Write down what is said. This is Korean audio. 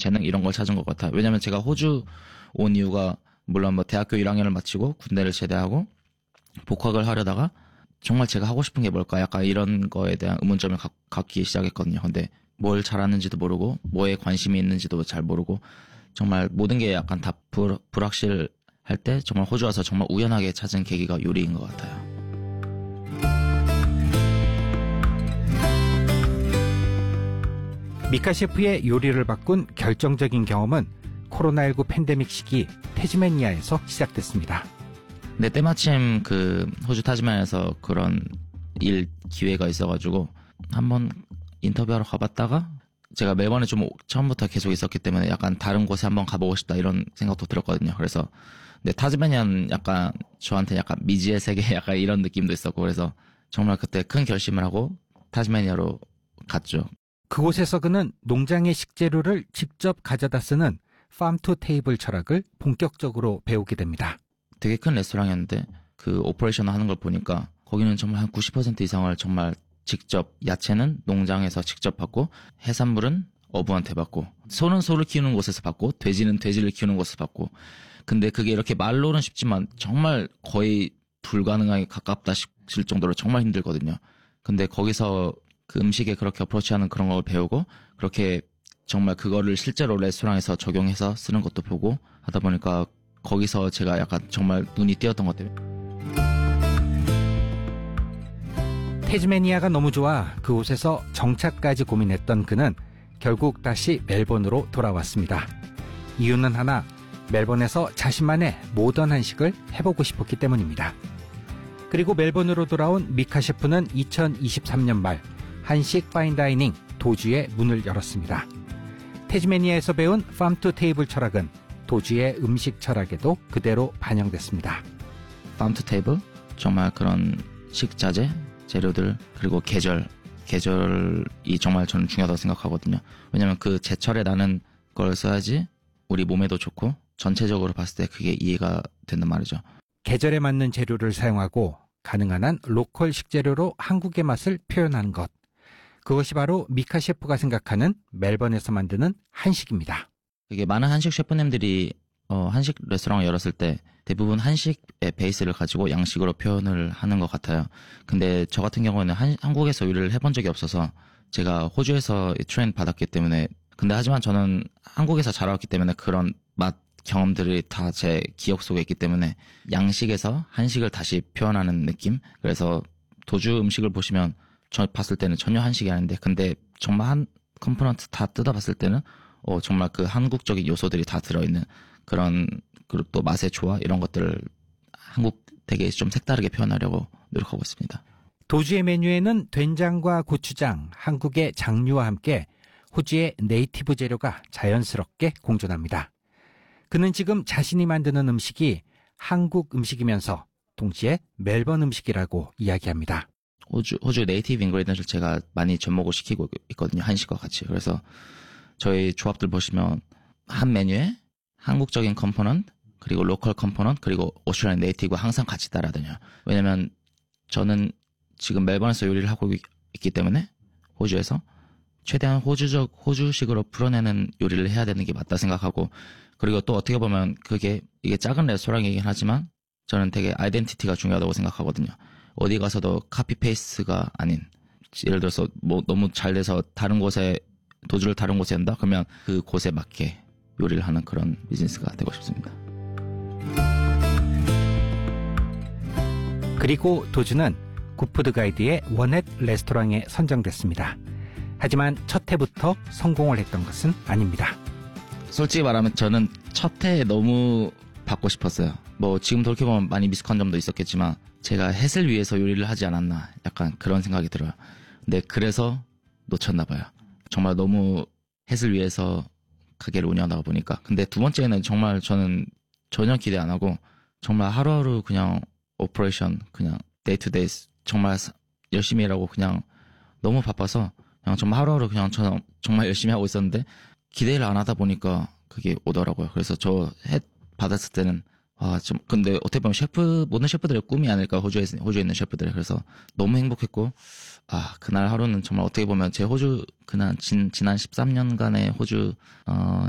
재능 이런 걸 찾은 것 같아요. 왜냐면 제가 호주 온 이유가 물론 뭐 대학교 1학년을 마치고 군대를 제대하고 복학을 하려다가 정말 제가 하고 싶은 게 뭘까 약간 이런 거에 대한 의문점을 갖기 시작했거든요. 근데 뭘 잘하는지도 모르고 뭐에 관심이 있는지도 잘 모르고 정말 모든 게 약간 다 불확실할 때 정말 호주 와서 정말 우연하게 찾은 계기가 요리인 것 같아요. 미카 셰프의 요리를 바꾼 결정적인 경험은 코로나19 팬데믹 시기 태즈메니아에서 시작됐습니다. 근데 때마침 그 호주 타즈메니아에서 그런 일 기회가 있어가지고 한번 인터뷰하러 가봤다가 제가 멜번에 좀 처음부터 계속 있었기 때문에 약간 다른 곳에 한번 가보고 싶다 이런 생각도 들었거든요. 그래서 근데 타즈메니아는 약간 저한테 약간 미지의 세계 약간 이런 느낌도 있었고 그래서 정말 그때 큰 결심을 하고 타즈메니아로 갔죠. 그곳에서 그는 농장의 식재료를 직접 가져다 쓰는 farm to table 철학을 본격적으로 배우게 됩니다. 되게 큰 레스토랑이었는데 그 오퍼레이션을 하는 걸 보니까 거기는 정말 한 90% 이상을 정말 직접 야채는 농장에서 직접 받고 해산물은 어부한테 받고 소는 소를 키우는 곳에서 받고 돼지는 돼지를 키우는 곳에서 받고 근데 그게 이렇게 말로는 쉽지만 정말 거의 불가능하게 가깝다 싶을 정도로 정말 힘들거든요. 근데 거기서 그 음식에 그렇게 어프로치하는 그런 걸 배우고 그렇게 정말 그거를 실제로 레스토랑에서 적용해서 쓰는 것도 보고 하다 보니까 거기서 제가 약간 정말 눈이 띄었던 것 같아요. 태즈메니아가 너무 좋아 그곳에서 정착까지 고민했던 그는 결국 다시 멜번으로 돌아왔습니다. 이유는 하나, 멜번에서 자신만의 모던 한식을 해보고 싶었기 때문입니다. 그리고 멜번으로 돌아온 미카 셰프는 2023년 말 한식 파인다이닝 도주의 문을 열었습니다. 태즈메니아에서 배운 farm to table 철학은 도주의 음식 철학에도 그대로 반영됐습니다. farm to table? 정말 그런 식자재, 재료들, 그리고 계절이 정말 저는 중요하다고 생각하거든요. 왜냐면 그 제철에 나는 걸 써야지 우리 몸에도 좋고 전체적으로 봤을 때 그게 이해가 된단 말이죠. 계절에 맞는 재료를 사용하고 가능한 한 로컬 식재료로 한국의 맛을 표현하는 것. 그것이 바로 미카 셰프가 생각하는 멜번에서 만드는 한식입니다. 이게 많은 한식 셰프님들이 한식 레스토랑을 열었을 때 대부분 한식의 베이스를 가지고 양식으로 표현을 하는 것 같아요. 근데 저 같은 경우는 한국에서 요리를 해본 적이 없어서 제가 호주에서 트레이닝 받았기 때문에 근데 하지만 저는 한국에서 자라왔기 때문에 그런 맛 경험들이 다 제 기억 속에 있기 때문에 양식에서 한식을 다시 표현하는 느낌? 그래서 도주 음식을 보시면 저 봤을 때는 전혀 한식이 아닌데 근데 정말 한 컴포넌트 다 뜯어봤을 때는 정말 그 한국적인 요소들이 다 들어있는 그런 그리고 또 맛의 조화 이런 것들을 한국 되게 좀 색다르게 표현하려고 노력하고 있습니다. 도주의 메뉴에는 된장과 고추장, 한국의 장류와 함께 호주의 네이티브 재료가 자연스럽게 공존합니다. 그는 지금 자신이 만드는 음식이 한국 음식이면서 동시에 멜번 음식이라고 이야기합니다. 호주 네이티브 인그리디언트를 제가 많이 접목을 시키고 있거든요. 한식과 같이. 그래서 저희 조합들 보시면 한 메뉴에 한국적인 컴포넌트 그리고 로컬 컴포넌트 그리고 오스트레일리안 네이티브가 항상 같이 따라다녀요. 왜냐면 저는 지금 멜번에서 요리를 하고 있기 때문에 호주에서 최대한 호주식으로 풀어내는 요리를 해야 되는 게 맞다 생각하고 그리고 또 어떻게 보면 이게 작은 레스토랑이긴 하지만 저는 되게 아이덴티티가 중요하다고 생각하거든요. 어디 가서도 카피 페이스트가 아닌 예를 들어서 뭐 너무 잘 돼서 도주를 다른 곳에 한다? 그러면 그 곳에 맞게 요리를 하는 그런 비즈니스가 되고 싶습니다. 그리고 도주는 굿푸드 가이드의 원햇 레스토랑에 선정됐습니다. 하지만 첫 해부터 성공을 했던 것은 아닙니다. 솔직히 말하면 저는 첫 해에 너무 받고 싶었어요. 뭐 지금 돌이켜보면 많이 미숙한 점도 있었겠지만 제가 햇을 위해서 요리를 하지 않았나 약간 그런 생각이 들어요. 근데 그래서 놓쳤나 봐요. 정말 너무 햇을 위해서 가게를 운영하다 보니까. 근데 두 번째는 정말 저는 전혀 기대 안 하고 정말 하루하루 그냥 오퍼레이션 그냥 데이 투 데이 정말 열심히 일하고 그냥 너무 바빠서 그냥 정말 하루하루 그냥 저는 정말 열심히 하고 있었는데 기대를 안 하다 보니까 그게 오더라고요. 그래서 저 햇 받았을 때는 근데 어떻게 보면 모든 셰프들의 꿈이 아닐까 호주에 있는 셰프들. 그래서 너무 행복했고 그날 하루는 정말 어떻게 보면 제 호주 지난 13년간의 호주